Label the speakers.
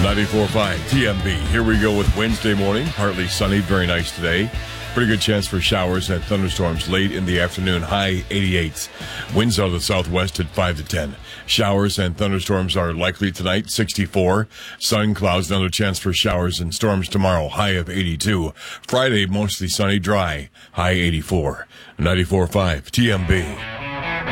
Speaker 1: 94.5 TMB. Here we go with Wednesday morning. Partly sunny, very nice today. Pretty good chance for showers and thunderstorms late in the afternoon, high 88. Winds out of the southwest at 5 to 10. Showers and thunderstorms are likely tonight, 64. Sun, clouds, another chance for showers and storms tomorrow, high of 82. Friday, mostly sunny, dry, high 84. 94.5 TMB.